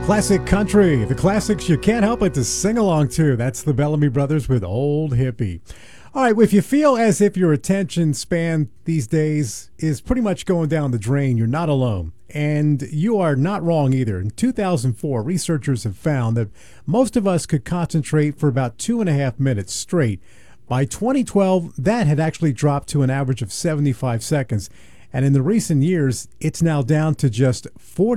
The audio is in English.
Classic country, the classics you can't help but to sing along to. That's the Bellamy Brothers with Old Hippie. All right, well, if you feel as if your attention span these days is pretty much going down the drain, you're not alone. And you are not wrong either. In 2004, researchers have found that most of us could concentrate for about 2.5 minutes straight. By 2012, that had actually dropped to an average of 75 seconds. And in the recent years, it's now down to just 40.